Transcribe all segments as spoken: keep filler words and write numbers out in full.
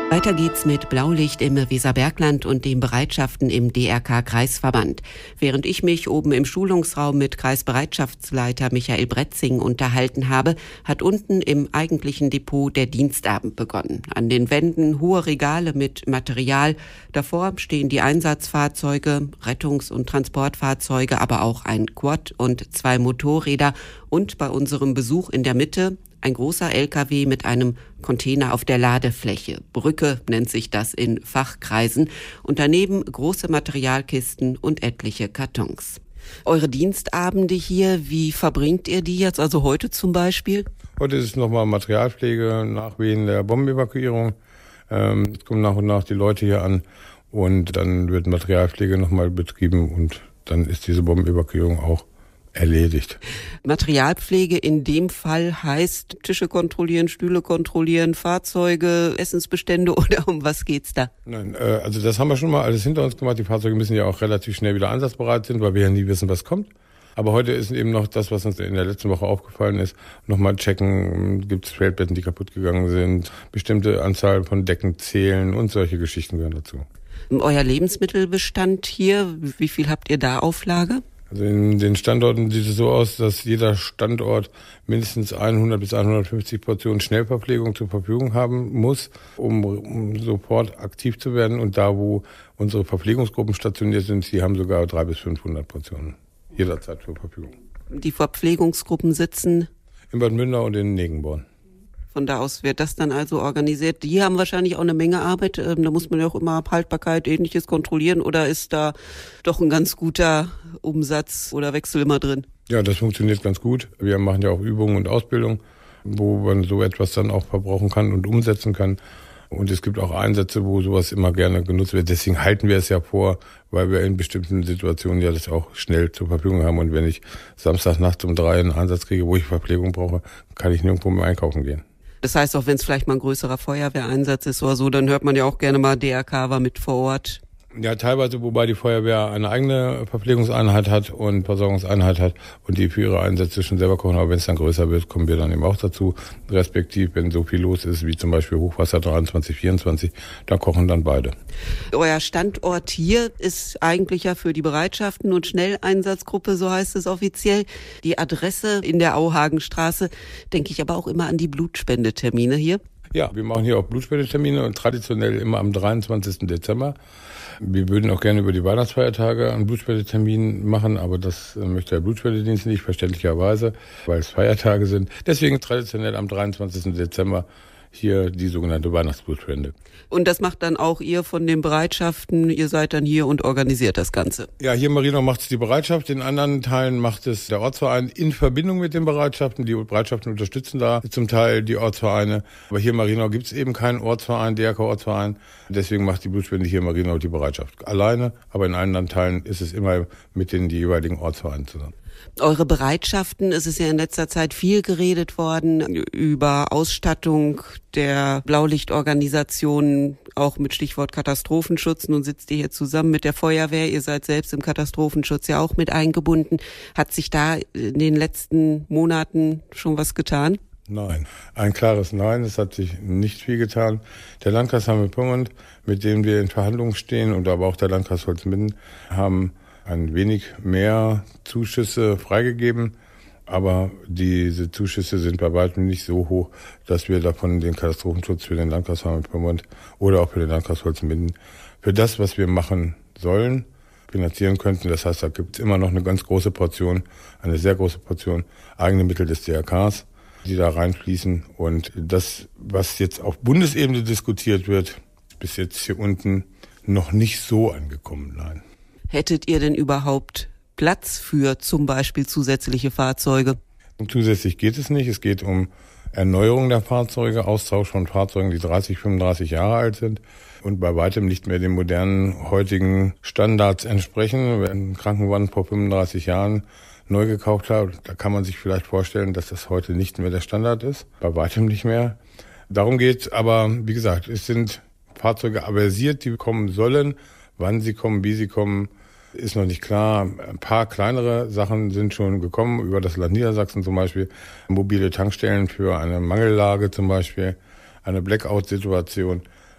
Weiter geht's mit Blaulicht im Weserbergland und den Bereitschaften im D R K-Kreisverband. Während ich mich oben im Schulungsraum mit Kreisbereitschaftsleiter Michael Bretzing unterhalten habe, hat unten im eigentlichen Depot der Dienstabend begonnen. An den Wänden hohe Regale mit Material. Davor stehen die Einsatzfahrzeuge, Rettungs- und Transportfahrzeuge, aber auch ein Quad und zwei Motorräder. Und bei unserem Besuch in der Mitte ein großer L K W mit einem Container auf der Ladefläche. Brücke nennt sich das in Fachkreisen. Und daneben große Materialkisten und etliche Kartons. Eure Dienstabende hier, wie verbringt ihr die jetzt? Also heute zum Beispiel? Heute ist nochmal Materialpflege nach Wehen der Bombenevakuierung. Ähm, es kommen nach und nach die Leute hier an und dann wird Materialpflege nochmal betrieben und dann ist diese Bombenevakuierung auch erledigt. Materialpflege in dem Fall heißt Tische kontrollieren, Stühle kontrollieren, Fahrzeuge, Essensbestände oder um was geht's da? Nein, äh, also das haben wir schon mal alles hinter uns gemacht. Die Fahrzeuge müssen ja auch relativ schnell wieder einsatzbereit sind, weil wir ja nie wissen, was kommt. Aber heute ist eben noch das, was uns in der letzten Woche aufgefallen ist, nochmal checken, gibt es Feldbetten, die kaputt gegangen sind, bestimmte Anzahl von Decken zählen und solche Geschichten gehören dazu. Euer Lebensmittelbestand hier, wie viel habt ihr da auf Lager? Also in den Standorten sieht es so aus, dass jeder Standort mindestens hundert bis hundertfünfzig Portionen Schnellverpflegung zur Verfügung haben muss, um, um sofort aktiv zu werden. Und da, wo unsere Verpflegungsgruppen stationiert sind, die haben sogar dreihundert bis fünfhundert Portionen jederzeit zur Verfügung. Die Verpflegungsgruppen sitzen in Bad Münder und in Negenborn. Von da aus wird das dann also organisiert. Die haben wahrscheinlich auch eine Menge Arbeit. Da muss man ja auch immer Haltbarkeit, Ähnliches kontrollieren. Oder ist da doch ein ganz guter Umsatz oder Wechsel immer drin? Ja, das funktioniert ganz gut. Wir machen ja auch Übungen und Ausbildung, wo man so etwas dann auch verbrauchen kann und umsetzen kann. Und es gibt auch Einsätze, wo sowas immer gerne genutzt wird. Deswegen halten wir es ja vor, weil wir in bestimmten Situationen ja das auch schnell zur Verfügung haben. Und wenn ich Samstagnachts um drei einen Einsatz kriege, wo ich Verpflegung brauche, kann ich nirgendwo mehr einkaufen gehen. Das heißt, auch wenn es vielleicht mal ein größerer Feuerwehreinsatz ist oder so, dann hört man ja auch gerne mal, D R K war mit vor Ort. Ja, teilweise, wobei die Feuerwehr eine eigene Verpflegungseinheit hat und Versorgungseinheit hat und die für ihre Einsätze schon selber kochen. Aber wenn es dann größer wird, kommen wir dann eben auch dazu. Respektiv, wenn so viel los ist, wie zum Beispiel Hochwasser dreiundzwanzig, vierundzwanzig, da kochen dann beide. Euer Standort hier ist eigentlich ja für die Bereitschaften- und Schnelleinsatzgruppe, so heißt es offiziell. Die Adresse in der Auhagenstraße, denke ich aber auch immer an die Blutspendetermine hier. Ja, wir machen hier auch Blutspendetermine und traditionell immer am dreiundzwanzigsten Dezember. Wir würden auch gerne über die Weihnachtsfeiertage einen Blutspendetermin machen, aber das möchte der Blutspendedienst nicht, verständlicherweise, weil es Feiertage sind. Deswegen traditionell am dreiundzwanzigsten Dezember hier die sogenannte Weihnachtsblutspende. Und das macht dann auch ihr von den Bereitschaften, ihr seid dann hier und organisiert das Ganze? Ja, hier in Marienau macht es die Bereitschaft, in anderen Teilen macht es der Ortsverein in Verbindung mit den Bereitschaften. Die Bereitschaften unterstützen da zum Teil die Ortsvereine. Aber hier in Marienau gibt es eben keinen Ortsverein, D R K-Ortsverein. Deswegen macht die Blutspende hier in Marienau die Bereitschaft alleine. Aber in anderen Teilen ist es immer mit den jeweiligen Ortsvereinen zusammen. Eure Bereitschaften, es ist ja in letzter Zeit viel geredet worden über Ausstattung der Blaulichtorganisationen, auch mit Stichwort Katastrophenschutz. Nun sitzt ihr hier zusammen mit der Feuerwehr, ihr seid selbst im Katastrophenschutz ja auch mit eingebunden. Hat sich da in den letzten Monaten schon was getan? Nein, ein klares Nein, es hat sich nicht viel getan. Der Landkreis Hameln-Pyrmont, mit dem wir in Verhandlungen stehen, und aber auch der Landkreis Holzminden, haben ein wenig mehr Zuschüsse freigegeben, aber diese Zuschüsse sind bei weitem nicht so hoch, dass wir davon den Katastrophenschutz für den Landkreis Hameln-Pyrmont oder auch für den Landkreis Holzminden für das, was wir machen sollen, finanzieren könnten. Das heißt, da gibt es immer noch eine ganz große Portion, eine sehr große Portion eigene Mittel des D R Ks, die da reinfließen. Und das, was jetzt auf Bundesebene diskutiert wird, ist bis jetzt hier unten noch nicht so angekommen, nein. Hättet ihr denn überhaupt Platz für zum Beispiel zusätzliche Fahrzeuge? Zusätzlich geht es nicht. Es geht um Erneuerung der Fahrzeuge, Austausch von Fahrzeugen, die dreißig, fünfunddreißig Jahre alt sind und bei weitem nicht mehr den modernen heutigen Standards entsprechen. Wer einen Krankenwagen vor fünfunddreißig Jahren neu gekauft hat, da kann man sich vielleicht vorstellen, dass das heute nicht mehr der Standard ist. Bei weitem nicht mehr. Darum geht's. Aber wie gesagt, es sind Fahrzeuge aversiert, die kommen sollen. Wann sie kommen, wie sie kommen, ist noch nicht klar. Ein paar kleinere Sachen sind schon gekommen, über das Land Niedersachsen zum Beispiel. Mobile Tankstellen für eine Mangellage zum Beispiel, eine Blackout-Situation.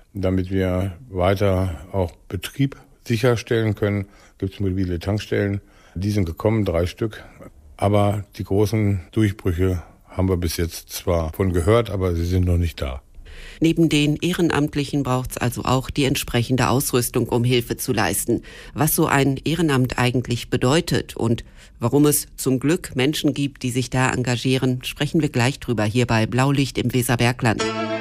damit wir weiter auch Betrieb sicherstellen können, gibt es mobile Tankstellen. Die sind gekommen, drei Stück. Aber die großen Durchbrüche haben wir bis jetzt zwar von gehört, aber sie sind noch nicht da. Neben den Ehrenamtlichen braucht es also auch die entsprechende Ausrüstung, um Hilfe zu leisten. Was so ein Ehrenamt eigentlich bedeutet und warum es zum Glück Menschen gibt, die sich da engagieren, sprechen wir gleich drüber hier bei Blaulicht im Weserbergland.